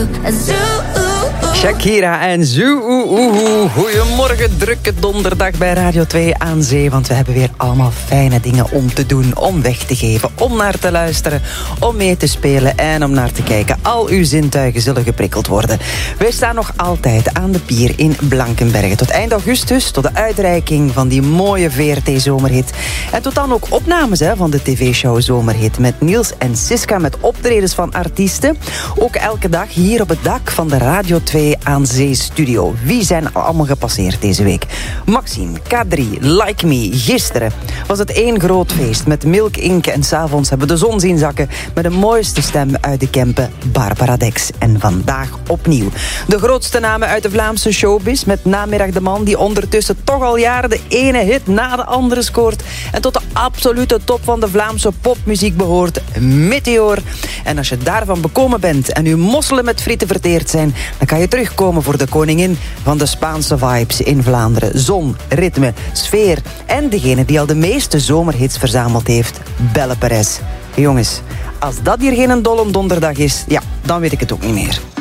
Shakira en Zoo. Goedemorgen, drukke donderdag bij Radio 2 aan Zee. Want we hebben weer allemaal fijne dingen om te doen, om weg te geven, om naar te luisteren, om mee te spelen en om naar te kijken. Al uw zintuigen zullen geprikkeld worden. Wij staan nog altijd aan de pier in Blankenberge. Tot eind augustus, tot de uitreiking van die mooie VRT-zomerhit. En tot dan ook opnames van de tv-show Zomerhit met Niels en Siska, met optredens van artiesten. Ook elke dag hier op het dak van de Radio 2 aan Zee studio. Wie zijn allemaal gepasseerd deze week? Maxime, K3, Like Me. Gisteren was het één groot feest met Milk Inc. En 's avonds hebben we de zon zien zakken met de mooiste stem uit de Kempen, Barbara Dex. En vandaag opnieuw de grootste namen uit de Vlaamse showbiz met Namiddag de Man, die ondertussen toch al jaren de ene hit na de andere scoort en tot de absolute top van de Vlaamse popmuziek behoort, Meteor. En als je daarvan bekomen bent en uw mosselen met frieten verteerd zijn, dan kan je terugkomen voor de koningin van de Spaanse vibes in Vlaanderen. Zon, ritme, sfeer en degene die al de meeste zomerhits verzameld heeft, Belle Perez. Jongens, als dat hier geen dolle donderdag is, ja, dan weet ik het ook niet meer.